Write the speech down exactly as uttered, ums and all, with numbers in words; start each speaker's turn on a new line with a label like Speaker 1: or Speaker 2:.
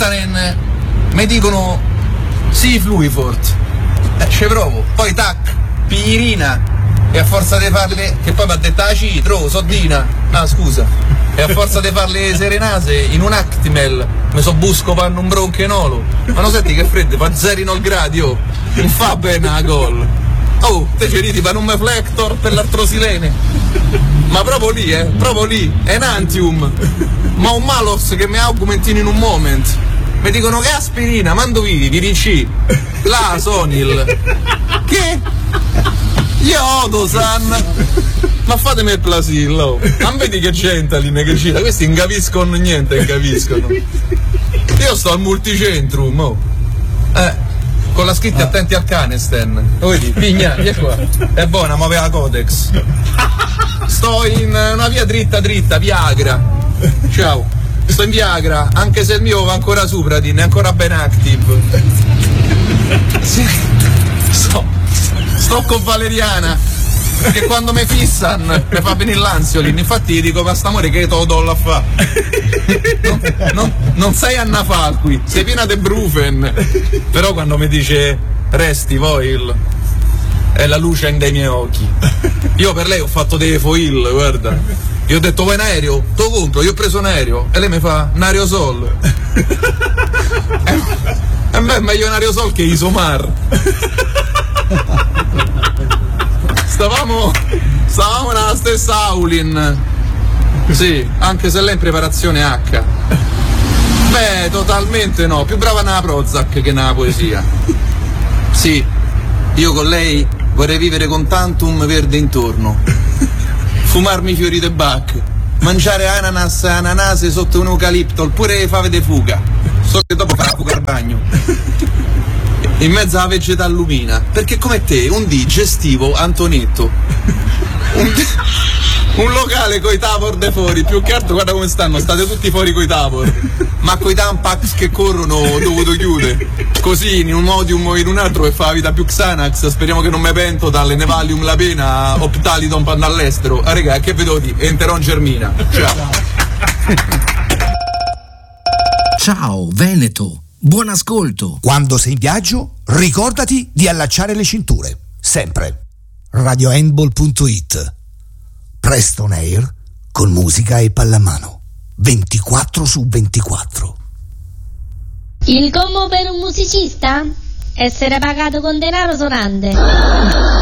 Speaker 1: Virtanen mi dicono sì Fluifort, eh, ci provo, poi tac, piglierina, e a forza di farle, che poi mi ha detto ah citro, soddina, ah scusa, e a forza di farle serenase in un Actimel mi so busco panno un bronchenolo, ma non senti che freddo, fa zero nol gradi, oh, non fa bene a gol, oh, te ci ridi per un Meflector per l'artrosilene, ma proprio lì, eh, proprio lì, Enantium, ma un Malos che mi augmentino in un moment, mi dicono che aspirina, mando vivi, Virici, la Sonil, che? Iodo-san, ma fatemi il plasillo, non vedi che Gentalin che cita, questi non capiscono niente, non capiscono. Io sto al multicentrum, oh. eh, con la scritta attenti al canesten, lo vedi, pigna, vieni qua, è buona, muove la Codex. Sto in una via dritta dritta, Viagra, ciao, sto in Viagra, anche se il mio va ancora Supradin, è ancora ben active. Sì, sto... Sto con Valeriana, che quando mi fissan mi fa venire l'ansiolin, infatti gli dico ma st'amore che te lo do a fa. Non, non, non sei Anna Falqui, sei piena de Brufen. Però quando mi dice resti Voil, è la luce dei miei occhi. Io per lei ho fatto dei foil, guarda. Io ho detto vuoi un aereo? Te lo compro, io ho preso un aereo. E lei mi fa un aerosol. E a me è meglio un aerosol che Isomar. Stavamo stavamo nella stessa Aulin, sì, anche se lei è in preparazione H. Beh, totalmente no, più brava nella Prozac che nella poesia. Sì, io con lei vorrei vivere con tantum verde intorno, fumarmi fiori de Bach, mangiare ananas e ananase sotto un eucalipto, oppure fave de fuga, so che dopo farà fuga al bagno. In mezzo alla vegetà lumina, perché come te un digestivo Antonetto, un, un locale coi tavor de fuori, più che altro guarda come stanno, state tutti fuori coi tavor, ma coi tampax che corrono dovuto chiudere, così in un modo o in un altro, e fa la vita più Xanax, speriamo che non mi pento dalle Nevalium la pena, Optalidon per andare all'estero, ah raga che vedo di Enteron Germina, ciao.
Speaker 2: Ciao Veneto. Buon ascolto.
Speaker 3: Quando sei in viaggio, ricordati di allacciare le cinture. Sempre. radio handball punto it. Preston Air con musica e pallamano. ventiquattro su ventiquattro.
Speaker 4: Il commo per un musicista? Essere pagato con denaro sonante.